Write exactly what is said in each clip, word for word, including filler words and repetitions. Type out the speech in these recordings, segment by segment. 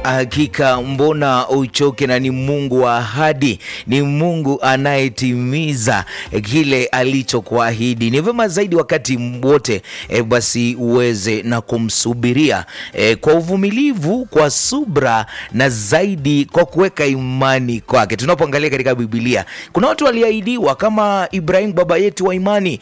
Hakika mbona uchoke, na ni Mungu wa ahadi, ni Mungu anayetimiza kile alichokuahidi. Ni vyema zaidi wakati wote e, basi uweze na kumsubiria e, kwa uvumilivu, kwa subra, na zaidi kwa kuweka imani kwake. Tunapoangalia katika Biblia, kuna watu waliahidiwa kama Ibrahim baba yetu wa imani,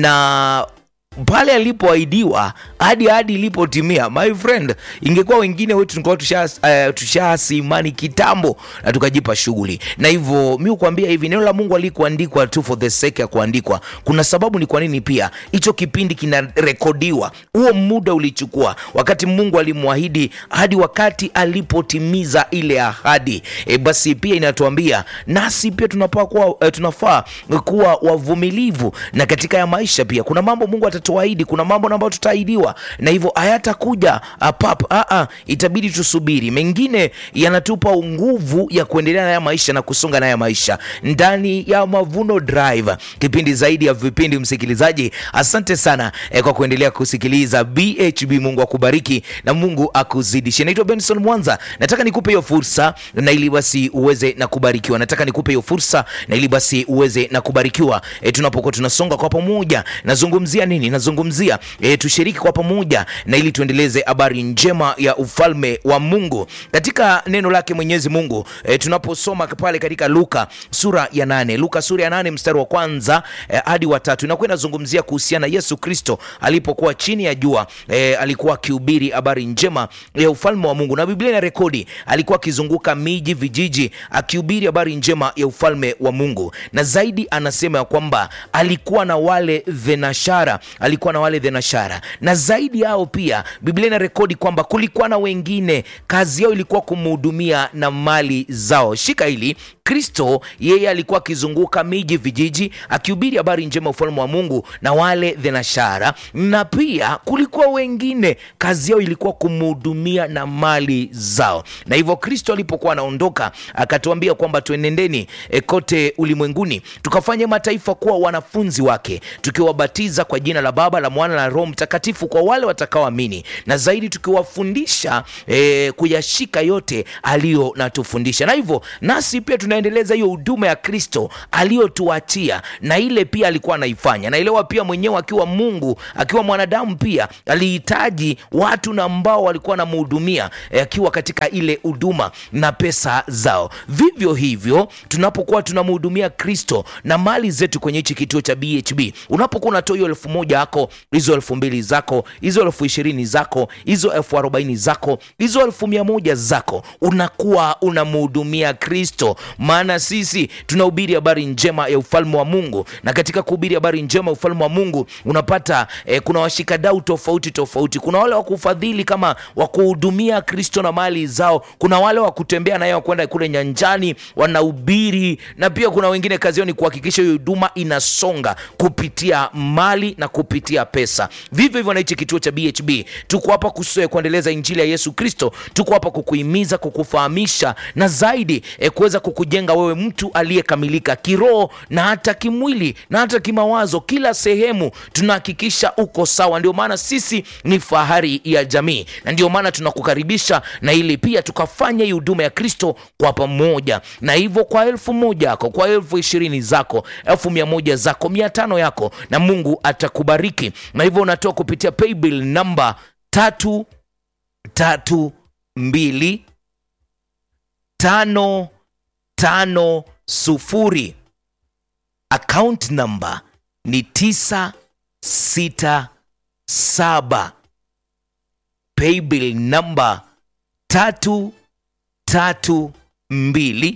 na pale alipoahidiwa hadi hadi ilipotimia, my friend, ingekuwa wengine wetu tungekuwa tusha uh, tushasi imani kitambo na tukajipa shughuli. Na hivyo mimi kuambia hivi, neno la Mungu alikuandikwa tu for the sake ya kuandikwa. Kuna sababu ni kwa nini pia hicho kipindi kinarekodiwa. Huo muda ulichukua wakati Mungu alimwahidi hadi wakati alipotimiza ile ahadi. E, basi pia inatuambia nasi pia tunafaa kuwa uh, tunafaa kuwa wavumilivu, na katika ya maisha pia kuna mambo Mungu atatuahidi, kuna mambo ambayo tutaahidiwa, na hivyo hayatakuja pap a a itabidi tusubiri. Mengine yanatupa nguvu ya kuendelea na maisha na kusonga na maisha ndani ya Mavuno Drive, kipindi zaidi ya vipindi. Msikilizaji, asante sana eh, kwa kuendelea kusikiliza B H B. Mungu akubariki na Mungu akuzidishe. Naitwa Benson Mwanza. Nataka nikupe hiyo fursa na ili basi uweze na kubarikiwa. Nataka nikupe hiyo fursa na ili basi uweze na kubarikiwa eh, tunapokuwa tunasonga kwa pamoja. Nazungumzia nini? Nazungumzia e, tushiriki kwa pamoja na ili tuendeleze habari njema ya ufalme wa Mungu katika neno lake Mwenyezi Mungu. E, tunaposoma pale katika Luka sura ya nane, Luka sura ya nane mstari wa kwanza e, hadi wa tatu, inakuwa inazungumzia kuhusiana Yesu Kristo alipokuwa chini ya jua. E, alikuwa akihubiri habari njema ya ufalme wa Mungu, na Biblia ina rekodi alikuwa akizunguka miji, vijiji, akihubiri habari njema ya ufalme wa Mungu. Na zaidi anasema ya kwamba alikuwa na wale venashara alikuwa na wale dhenashara, na zaidi yao pia Biblia ina rekodi kwamba kulikuwa na wengine kazi yao ilikuwa kumhudumia na mali zao. Shika hili, Kristo yeye alikuwa akizunguka miji, vijiji, akihubiri habari njema ufalme wa Mungu na wale dhenashara, na pia kulikuwa wengine kazi yao ilikuwa kumhudumia na mali zao. Na hivyo Kristo alipokuwa anaondoka akatuambia kwamba tuenendeni e, kote ulimwenguni tukafanye mataifa kuwa wanafunzi wake, tukiwabatiza kwa jina la Baba, la Mwana na Roho Mtakatifu kwa wale watakaoamini, na zaidi tukiwafundisha e, kuyashika yote aliyo natufundisha. Na hivyo nasi pia tunaendeleza hiyo huduma ya Kristo aliyotuachia, na ile pia alikuwa anaifanya. Naelewa pia mwenyewe akiwa Mungu, akiwa mwanadamu pia alihitaji watu na ambao walikuwa wanamhudumia e, akiwa katika ile huduma na pesa zao. Vivyo hivyo tunapokuwa tunamhudumia Kristo na mali zetu kwenye hichi kituo cha B H B, unapokuwa unatoa hiyo elfu moja yako, hizo elfu mbili zako, hizo elfu ishirini zako, hizo elfu arobaini zako, hizo elfu mia moja zako, unakuwa unamhudumia Kristo. Maana sisi tunahubiri habari njema ya ufalme wa Mungu, na katika kuhubiri habari njema ya ufalme wa Mungu unapata eh, kuna washikadau tofauti tofauti. Kuna wale wa kufadhili kama wa kuhudumia Kristo na mali zao, kuna wale wa kutembea naye wa kwenda kule nyanjani wanahubiri, na pia kuna wengine kazi yao ni kuhakikisha hiyo huduma inasonga kupitia mali na kupitia pesa. Vivyo hivyo na hichi kituo cha B H B, tuko hapa kusoe kuendeleza injili ya Yesu Kristo. Tuko hapa kukuhimiza, kukufahamisha, na zaidi e, kuweza kukujenga wewe mtu aliyekamilika kiroho na hata kimwili na hata kimawazo. Kila sehemu tunahakikisha uko sawa. Ndio maana sisi ni fahari ya jamii, na ndio maana tunakukaribisha na ili pia tukafanya hii huduma ya Kristo kwa pamoja. Na hivyo kwa elfu moja yako, kwa elfu ishirini zako, elfu mia moja zako, mia tano yako, na Mungu atakubariki. Na hivyo unatoa kupitia paybill namba tatu tatu mbili tano tano sufuri. Account number ni tisa sita saba. Paybill namba tatu tatu mbili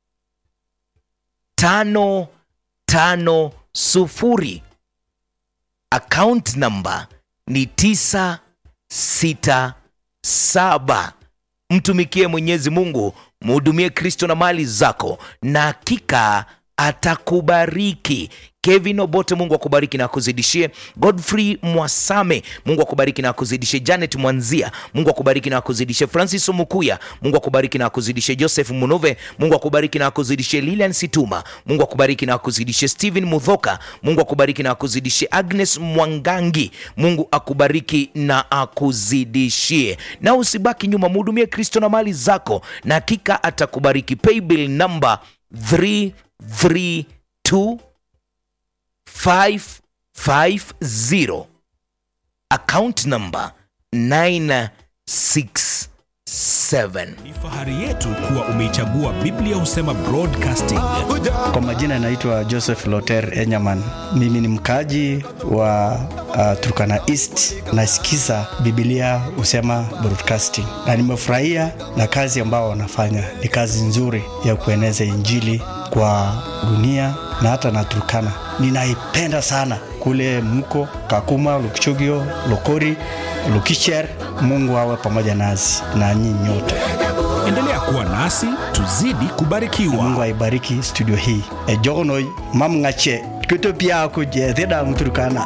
tano tano sufuri. Account number ni tisa sita saba. Mtumikie Mwenyezi Mungu, mhudumie Kristo na mali zako, na hakika atakubariki. Kevin Obote, Mungu akubariki na akuzidishie. Godfrey Mwasame, Mungu akubariki na akuzidishie. Janet Mwanzia, Mungu akubariki na akuzidishie. Francis Omukuya, Mungu akubariki na akuzidishie. Joseph Munove, Mungu akubariki na akuzidishie. Lilian Situma, Mungu akubariki na akuzidishie. Steven Mudhoka, Mungu akubariki na akuzidishie. Agnes Mwangangi, Mungu akubariki na akuzidishie. Na usibaki nyuma, mhudumie Kristo na mali zako na hakika atakubariki. Paybill number three three two five five zero, account number nine six seven. Ni fahari yetu kuwa umeichagua Biblia Husema Broadcasting. Kwa majina naitwa Joseph Loter Enyaman. Mimi ni mkaji wa uh, Turkana East. Nasikiza Biblia Husema Broadcasting na nimefurahia na kazi ambao wanafanya. Ni kazi nzuri ya kueneza injili kwa dunia na hata na Turkana. Ninaipenda sana kule mko Kakuma, Lukchogio, Lokori, Lukicher. Mungu awe pamoja nasi na nyinyi nyote. Endelea kuwa nasi, tuzidi kubarikiwa. Mungu aibariki studio hii. E jogonoi mamngache kutopia kuje theda mturukana.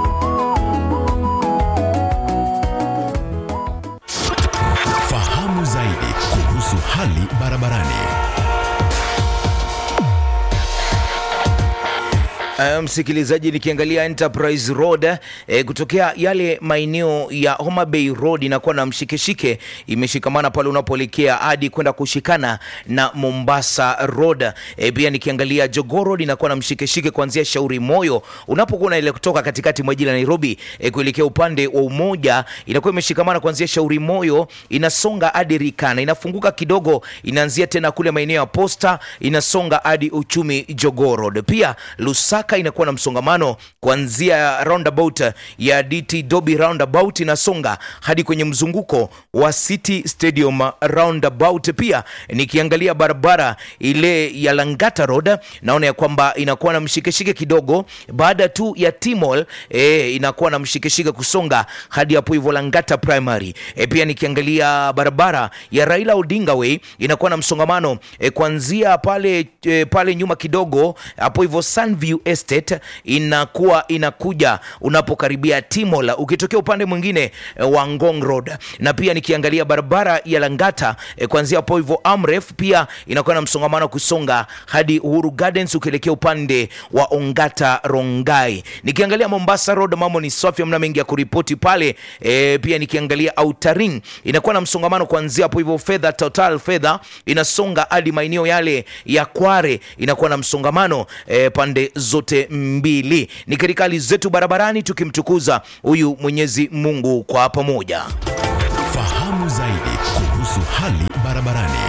Fahamu zaidi kuhusu hali barabarani. Msikilizaji, um, nikiangalia Enterprise Road eh, kutokea yale maeneo ya Homa Bay Road inakuwa na mshikeshike, imeshikamana pale unapoelekea hadi kwenda kushikana na Mombasa Road. Eh, pia nikiangalia Jogoo Road inakuwa na mshikeshike kuanzia Shauri Moyo unapokuwa ile kutoka katikati mwa jiji la Nairobi eh, kuelekea upande wa Umoja, inakuwa imeshikamana kuanzia Shauri Moyo inasonga hadi Rikana, inafunguka kidogo inaanzia tena kule maeneo ya Posta inasonga hadi Uchumi Jogoo Road. Pia Lusaka inakuwa na msongamano kuanzia roundabout ya D T Dobi roundabout inasonga hadi kwenye mzunguko wa City Stadium roundabout. Pia nikiangalia barabara ile ya Langata Road naona ya kwamba inakuwa na mshikeshike kidogo baada tu ya Timol eh, inakuwa na mshikeshike kusonga hadi hapo hivyo Langata Primary. E, pia nikiangalia barabara ya Raila Odinga Way inakuwa na msongamano e, kuanzia pale e, pale nyuma kidogo hapo hivyo Sunview Estate inakuwa inakuja unapokaribia Timola ukitokea upande mwingine e, wa Ngong Road. Na pia nikiangalia barabara ya Langata e, kuanzia hapo hivyo Amref pia inakuwa na msongamano kusonga hadi Uhuru Gardens ukielekea upande wa Ongata Rongai. Nikiangalia Mombasa Road mambo ni safi, mna mengi ya kuripoti pale e, pia nikiangalia Outer Ring inakuwa na msongamano kuanzia hapo hivyo Fedha Total Fedha inasonga hadi maeneo yale ya Kware inakuwa na msongamano e, pande zote mbili. Ni katika hali zetu barabarani tukimtukuza huyu Mwenyezi Mungu kwa pamoja. Fahamu zaidi kuhusu hali barabarani.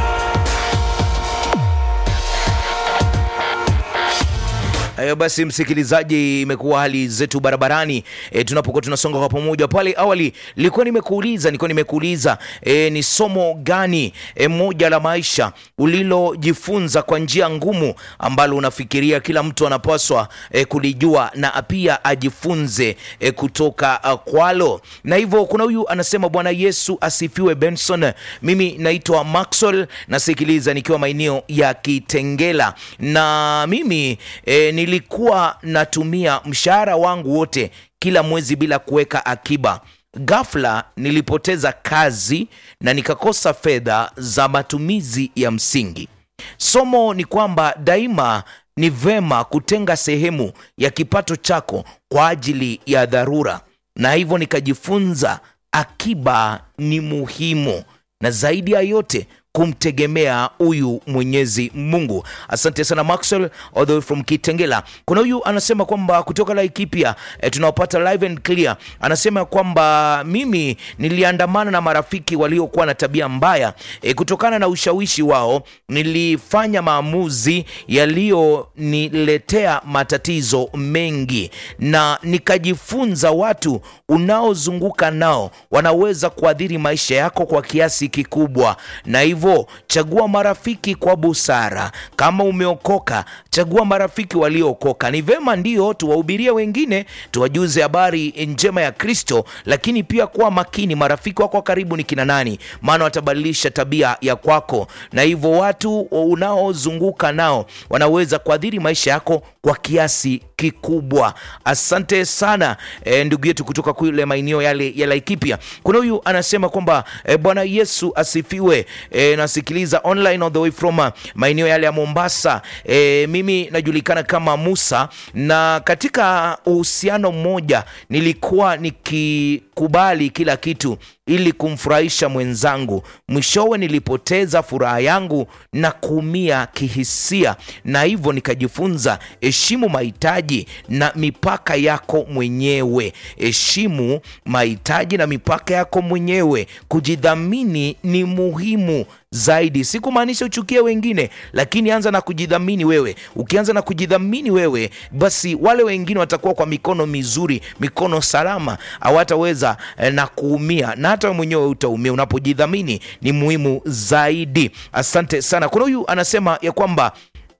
Hayo basi msikilizaji, imekuwa hali zetu barabarani e, tunapokuwa tunasonga kwa pamoja. Pale awali nilikuwa nimekuuliza nilikuwa nimekuuliza e, ni somo gani e, moja la maisha ulilojifunza kwa njia ngumu ambalo unafikiria kila mtu anapaswa e, kulijua na pia ajifunze e, kutoka uh, kwalo. Na hivyo kuna huyu anasema Bwana Yesu asifiwe Benson, mimi naitwa Maxwell nasikiliza nikiwa maeneo ya Kitengela, na mimi e, nilikuwa natumia mshahara wangu wote kila mwezi bila kuweka akiba. Ghafla nilipoteza kazi na nikakosa fedha za matumizi ya msingi. Somo ni kwamba daima ni vema kutenga sehemu ya kipato chako kwa ajili ya dharura, na hivyo nikajifunza akiba ni muhimu, na zaidi ya yote kumtegemea huyu Mwenyezi Mungu. Asante sana Maxwell all the way from Kitengela. Kuna huyu anasema kwamba kutoka Laikipia e, tunapata live and clear. Anasema kwamba mimi niliandamana na marafiki waliokuwa na tabia mbaya e, kutokana na ushawishi wao nilifanya maamuzi yaliyoniletea matatizo mengi, na nikajifunza watu unaozunguka nao wanaweza kuadhiri maisha yako kwa kiasi kikubwa, na hivyo hivyo chagua marafiki kwa busara. Kama umeokoka, chagua marafiki waliookoka. Ni vema ndio tuwahubirie wengine, tuwajuze habari njema ya Kristo, lakini pia kuwa makini marafiki wako karibu ni kina nani, maana watabadilisha tabia ya kwako, na hivyo watu unaozunguka nao wanaweza kuathiri maisha yako kwa kiasi kikubwa. Asante sana e, ndugu yetu kutoka kule maeneo yale ya Laikipia. Kuna huyu anasema kwamba e, Bwana Yesu asifiwe. E, nasikiliza online all the way from uh, maeneo yale ya Mombasa. E, mimi najulikana kama Musa, na katika uhusiano mmoja nilikuwa nikikubali kila kitu ili kumfurahisha mwenzangu. Mwishowe nilipoteza furaha yangu na kuumia kihisia, na hivyo nikajifunza heshimu mahitaji na mipaka yako mwenyewe. Heshimu mahitaji na mipaka yako mwenyewe. Kujidhamini ni muhimu zaidi. Sikumaanisha uchukie wengine, lakini anza na kujidhamini wewe. Ukianza na kujidhamini wewe, basi wale wengine watakuwa kwa mikono mizuri, mikono salama, hawataweza eh, na kuumia, na hata mwenyewe utaumia. Unapojidhamini ni muhimu zaidi. Asante sana. Kuna huyu anasema ya kwamba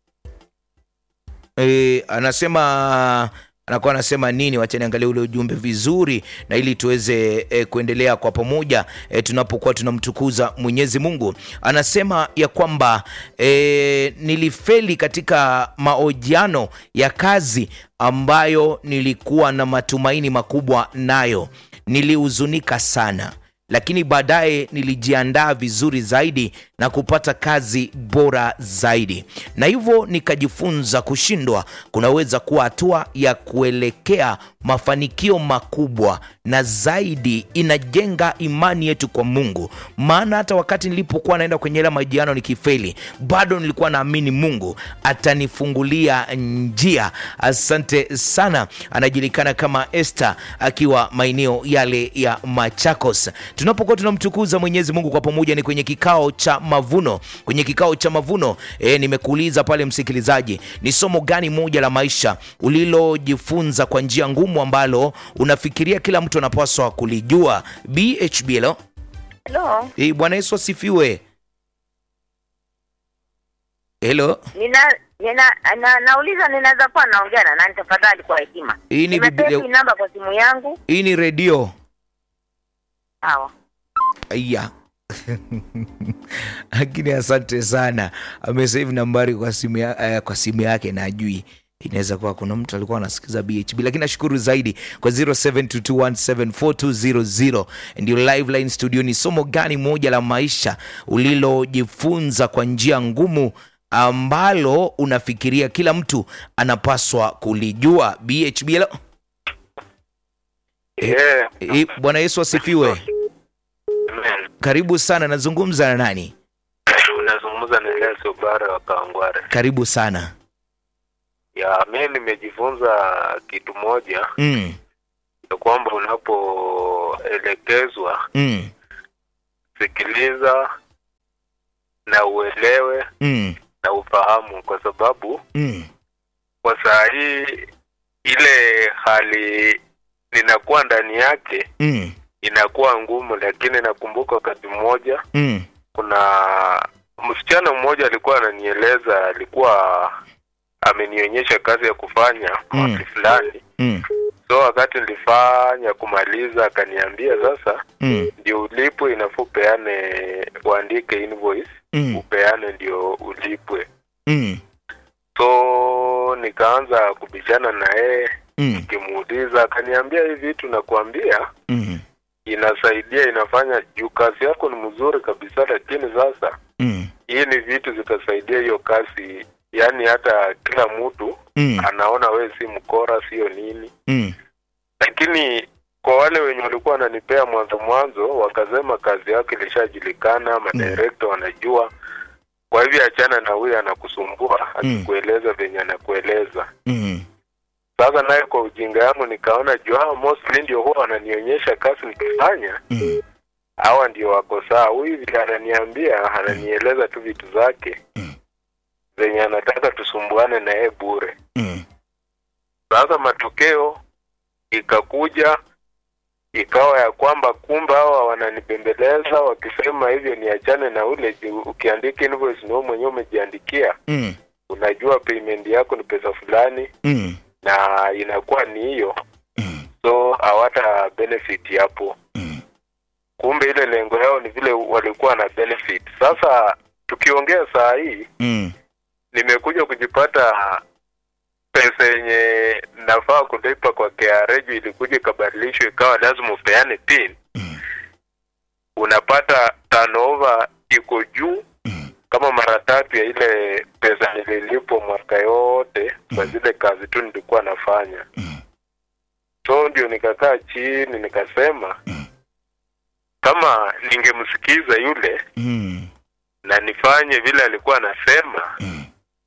eh, anasema anakuwa anasema nini? Wacha niangalie ule ujumbe vizuri, na ili tuweze e, kuendelea kwa pamoja e, tunapokuwa tunamtukuza Mwenyezi Mungu. Anasema ya kwamba e, nilifeli katika mahojiano ya kazi ambayo nilikuwa na matumaini makubwa nayo. Nilihuzunika sana, lakini baadaye nilijiandaa vizuri zaidi na kupata kazi bora zaidi, na hivyo nikajifunza kushindwa kunaweza kuwa hatua ya kuelekea mafanikio makubwa, na zaidi inajenga imani yetu kwa Mungu. Maana hata wakati nilipokuwa naenda kwenye ile majiano nikifeli, bado nilikuwa naamini Mungu atanifungulia njia. Asante sana. Anajulikana kama Esther akiwa maeneo yale ya Machakos. Tunapokuwa tunamtukuza Mwenyezi Mungu kwa pamoja ni kwenye kikao cha mavuno. Kwenye kikao cha mavuno e, nimekuuliza pale msikilizaji, ni somo gani moja la maisha ulilojifunza kwa njia ngumu ambalo unafikiria kila mtu anapaswa kulijua? B H B. Hello. Hello. Eh, Bwana Yesu asifiwe. Hello. Nina nina na, nauliza ninaweza kuwa naongea na nani tafadhali kwa hekima? Hii ni Biblia. Namba kwa simu yangu. Hii ni radio. Sawa. Aya. Lakini asante sana. Amesave nambari kwa simu ya, uh, kwa simu yake na ajui. Inaweza kuwa kuna mtu alikuwa anasikiza B H B, lakini nashukuru zaidi kwa zero seven two two one seven four two zero zero. Ndio live line studio. Ni somo gani moja la maisha ulilojifunza kwa njia ngumu ambalo unafikiria kila mtu anapaswa kulijua? B H B. Hello. Yeah. E, e, Bwana Yesu asifiwe. Amen. Karibu sana. Nazungumza na nani? Unazungumza na Elias Obara wa Kawangware. Karibu sana. Ya, mimi nimejifunza kitu moja. Mm. Ya kwamba unapoelekezwa, Mm. sikiliza na uelewe, Mm. na ufahamu, kwa sababu Mm. kwa saa hii ile hali ninakuwa ndani yake Mm. inakuwa ngumu. Lakini nakumbuka wakati mmoja, Mm. kuna msichana mmoja alikuwa ananieleza, alikuwa amenionyesha kazi ya kufanya Mm. wakati fulani. Mm. So wakati nilifanya kumaliza, akaniambia sasa Mm. ndio ulipo inafaa upeane, uandike invoice, Mm. upeane ndio ulipwe. Mm. So nikaanza kubishana na yeye, Mm. nikimuuliza, akaniambia hivi vitu nakuambia Mm. inasaidia, inafanya juu kazi yako ni mzuri kabisa, lakini sasa Mm. hii ni vitu zitasaidia hiyo kazi, yani hata kila mtu Mm. anaona we si mkora, sio nini. Mm. Lakini kwa wale wenye walikuwa wananipea mwanzo mwanzo, wakasema kazi yake ilishajulikana, madirector wanajua, kwa hivyo achana na huyu anakusumbua, akikueleza venye anakueleza. Mm. Sasa naye kwa ujinga yangu nikaona juu hao mostly ndio huwa wananionyesha kazi nikifanya. Mm. Hawa ndio wako sawa. Huyu vile ananiambia, ananieleza tu vitu zake. Mm. Zenye anataka tusumbuane na yeye bure. Mm. Sasa matokeo ikakuja ikawa ya kwamba kumbe hawa wananibembeleza wakisema hivyo niachane na ule. Ukiandika invoice na wewe mwenyewe umejiandikia, Mm. unajua payment yako ni pesa fulani, Mm. na inakuwa ni hiyo, Mm. so hawata benefit hapo. Mm. Kumbe ile lengo yao ni vile walikuwa na benefit. Sasa tukiongea saa hii, Mm. nimekuja kujipata pesa yenye nafaa kulipa kwa K R A ilikuja ikabadilishwa ikawa lazima upeane pin. Mm. Unapata turnover iko juu Mm. kama mara tatu ya ile pesa nililipo mwaka yote kwa zile kazi tu nilikuwa nafanya. Mm. So ndio nikakaa chini nikasema, Mm. kama ningemsikiza yule Mm. na nifanye vile alikuwa anasema, Mm.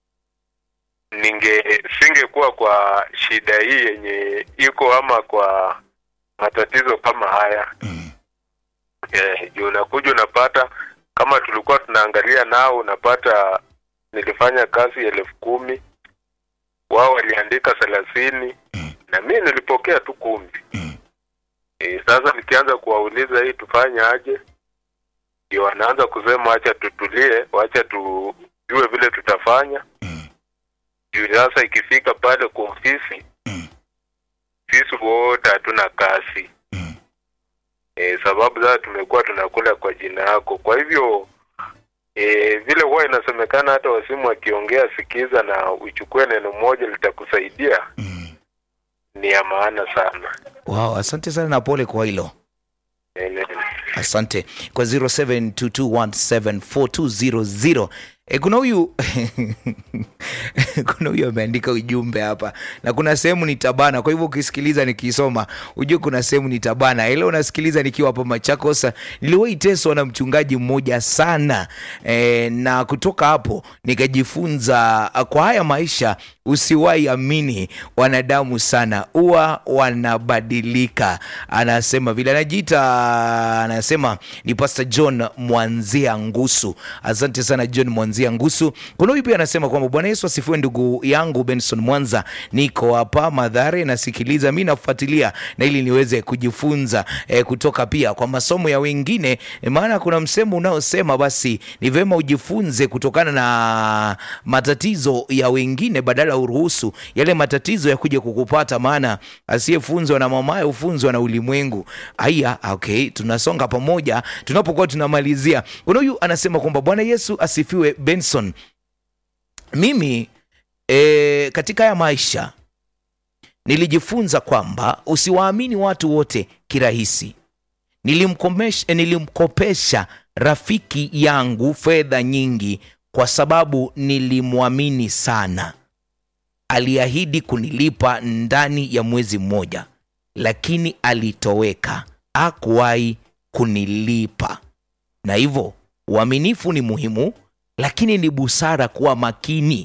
ninge singekuwa kwa shida hii yenye iko ama kwa matatizo kama haya. Mm. Eh, juu unakuja unapata kama tulikuwa tunaangalia nao, unapata nilifanya kazi elfu kumi, wao waliandika thelathini, Mm. na mimi nilipokea tu kumi. Mm. E, sasa nikianza kuwauliza hii tufanye aje, ndio wanaanza kusema acha tutulie, wacha tujue vile tutafanya. Mm. Juu sasa ikifika pale kwa ofisi, Mm. sisi wote hatuna kazi. Mm. E, sababu sasa tumekuwa tunakula kwa jina yako. Kwa hivyo e, vile huwa inasemekana hata wasimu akiongea sikiza na uchukue neno moja litakusaidia, Mm. ni ya maana sana. Wow, asante sana na pole kwa hilo. Amen. Asante kwa zero seven two two one seven four two zero zero. E, kuna huyu kuna huyu ameandika ujumbe hapa na kuna sehemu nitabana, kwa hivyo ukisikiliza nikisoma ujue kuna sehemu nitabana. Ile unasikiliza nikiwa hapa Machakos, niliwahi teswa na mchungaji mmoja sana e, na kutoka hapo nikajifunza kwa haya maisha, usiwahi amini wanadamu sana, huwa wanabadilika. Anasema vile anajiita, anasema ni Pastor John Mwanzia Ngusu. Asante sana John Mwanzia Ngusu. Kuna huyu pia anasema kwamba Bwana Yesu asifiwe ndugu yangu Benson Mwanza, niko hapa Madhare nasikiliza, mimi nafuatilia na ili niweze kujifunza eh, kutoka pia kwa masomo ya wengine eh, maana kuna msemo unaosema basi ni vema ujifunze kutokana na matatizo ya wengine badala uruhusu yale matatizo ya kuja kukupata, maana asiyefunzwa na mamaye ufunzwa na ulimwengu. Haya, okay, tunasonga pamoja tunapokuwa tunamalizia. Kuna huyu anasema kwamba Bwana Yesu asifiwe Benson, mimi e, katika ya maisha nilijifunza kwamba usiwaamini watu wote kirahisi. Nilimkomesha, nilimkopesha rafiki yangu fedha nyingi kwa sababu nilimwamini sana. Aliahidi kunilipa ndani ya mwezi mmoja, lakini alitoweka, hakuwahi kunilipa. Na hivyo uaminifu ni muhimu, lakini ni busara kuwa makini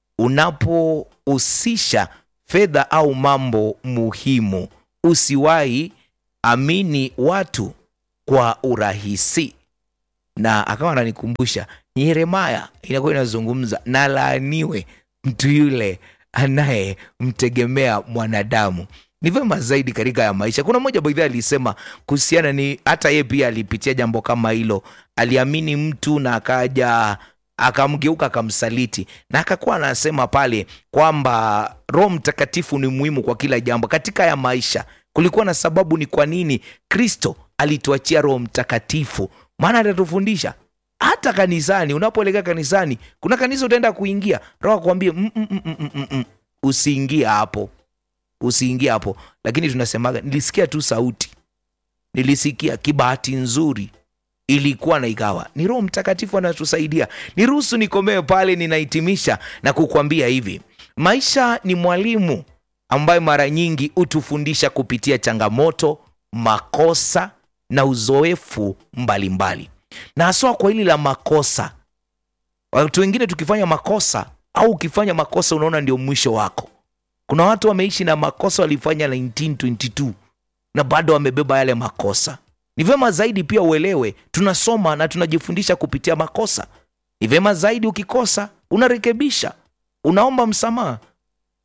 unapohusisha fedha au mambo muhimu. Usiwahi amini watu kwa urahisi. Na akawa ananikumbusha Yeremia inakuwa inazungumza na laaniwe mtu yule anaye mtegemea mwanadamu. Ni vema zaidi katika ya maisha. Kuna mmoja baadhi alisema kuhusiana, ni hata yeye pia alipitia jambo kama hilo. Aliamini mtu na akaja akamgeuka akamsaliti, na akakuwa anasema pale kwamba Roho Mtakatifu ni muhimu kwa kila jambo katika ya maisha. Kulikuwa na sababu ni kwa nini Kristo alituachia Roho Mtakatifu, maana atatufundisha. Hata kanisani, unapoelekea kanisani, kuna kanisa utaenda kuingia, Roho akwambie mm, mm, mm, mm, mm, mm. usiingie hapo, usiingie hapo. Lakini tunasemaga nilisikia tu sauti, nilisikia kibahati nzuri ilikuwa na ikawa ni Roho Mtakatifu anatusaidia. Niruhusu nikomee pale, ninahitimisha na kukwambia hivi: maisha ni mwalimu ambaye mara nyingi hutufundisha kupitia changamoto, makosa na uzoefu mbalimbali. Na haswa kwa hili la makosa, watu wengine tukifanya makosa au ukifanya makosa unaona ndio mwisho wako. Kuna watu wameishi na makosa walifanya nineteen twenty-two na bado wamebeba yale makosa. Ni vema zaidi pia uelewe, tunasoma na tunajifundisha kupitia makosa. Ni vema zaidi ukikosa unarekebisha, unaomba msamaha,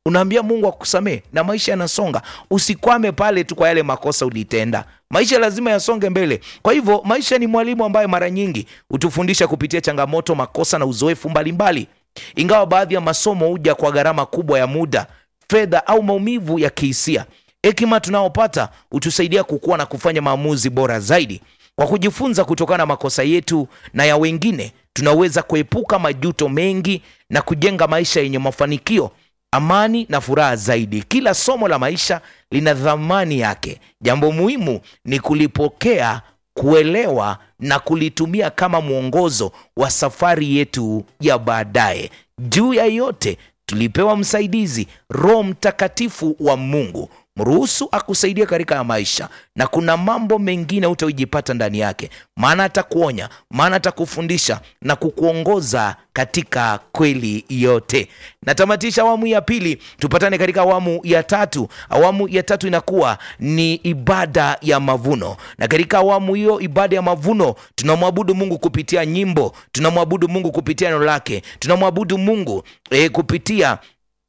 unaambia Mungu akusamee na maisha yanasonga. Usikwame pale tu kwa yale makosa ulitenda. Maisha lazima yasonge mbele. Kwa hivyo maisha ni mwalimu ambaye mara nyingi hutufundisha kupitia changamoto, makosa na uzoefu mbalimbali. Ingawa baadhi ya masomo huja kwa gharama kubwa ya muda, fedha au maumivu ya kihisia, hekima tunaopata hutusaidia kukua na kufanya maamuzi bora zaidi. Kwa kujifunza kutokana na makosa yetu na ya wengine, tunaweza kuepuka majuto mengi na kujenga maisha yenye mafanikio, amani na furaha zaidi. Kila somo la maisha lina dhamani yake. Jambo muhimu ni kulipokea, kuelewa na kulitumia kama mwongozo wa safari yetu ya baadaye. Juu ya yote, tulipewa msaidizi, Roho Mtakatifu wa Mungu. Mruhusu akusaidia katika maisha, na kuna mambo mengine utaujipata ndani yake, maana atakuonya, maana atakufundisha na kukuongoza katika kweli yote. Natamatisha awamu ya pili, tupatane katika awamu ya tatu. Awamu ya tatu inakuwa ni ibada ya mavuno, na katika awamu hiyo, ibada ya mavuno, tunamwabudu Mungu kupitia nyimbo, tunamwabudu Mungu kupitia neno lake, tunamwabudu Mungu eh, kupitia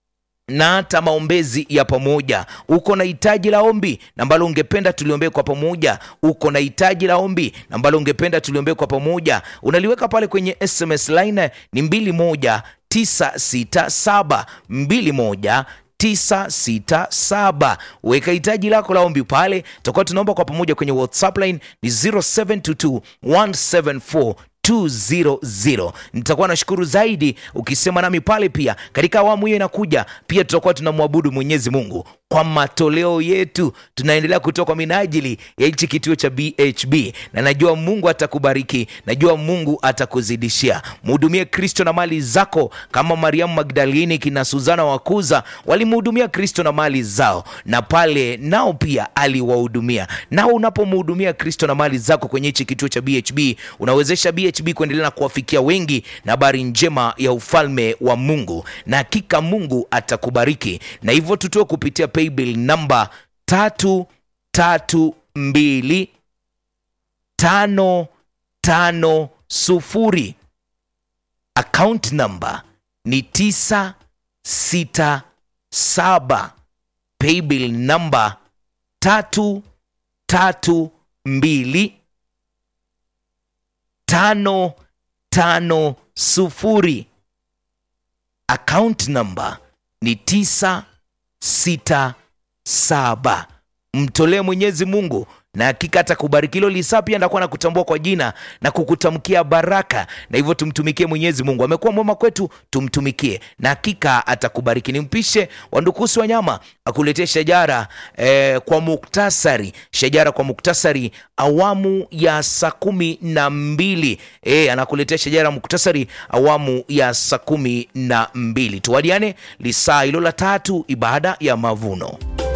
na hata maombezi ya pamoja. Uko na hitaji la ombi na ambalo ungependa tuliombee kwa pamoja, uko na hitaji la ombi na ambalo ungependa tuliombee kwa pamoja, unaliweka pale kwenye S M S line ni mbili moja tisa sita saba mbili moja tisa sita saba. Weka hitaji lako la ombi pale, tutakuwa tunaomba kwa pamoja kwenye WhatsApp line ni zero seven two two one seven four two zero zero. Nitakuwa nashukuru zaidi ukisema nami pale. Pia katika awamu hiyo inakuja, pia tutakuwa tunamwabudu Mwenyezi Mungu kwa matoleo yetu. Tunaendelea kutoka kwa minajili ya hichi kituo cha B H B, na najua Mungu atakubariki, najua Mungu atakuzidishia. Mhudumie Kristo na mali zako kama Mariamu Magdalini, kina Suzana Wakuza walimhudumia Kristo na mali zao, na pale nao pia aliwahudumia. Nao unapomhudumia Kristo na mali zako kwenye hichi kituo cha B H B, unawezesha B H B kuendelea na kuwafikia wengi na habari njema ya ufalme wa Mungu, na hakika Mungu atakubariki. Na hivyo tutoe kupitia paybill namba tatu tatu mbili tano tano sufuri. Account number ni tisa sita saba. Paybill namba tatu tatu mbili tano tano sufuri. Account number ni tisa sita saba. Mtolee Mwenyezi Mungu na hakika atakubariki. Hilo lisa pia ndakuwa nakutambua kwa jina na kukutamkia baraka, na hivyo tumtumikie Mwenyezi Mungu. Amekuwa mwema kwetu, tumtumikie na hakika atakubariki. Nimpishe Wandukusi Wanyama akuletee shajara eh, kwa muktasari. Shajara kwa muktasari awamu ya saa kumi na mbili. Eh, anakuletea shajara muktasari awamu ya saa kumi na mbili. Tuwadiane lisaa hilo la tatu, ibada ya mavuno.